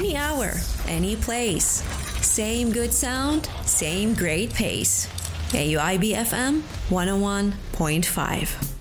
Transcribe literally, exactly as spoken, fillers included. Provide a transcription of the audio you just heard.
Any hour, any place. Same good sound, same great pace. A U I B F M one oh one point five.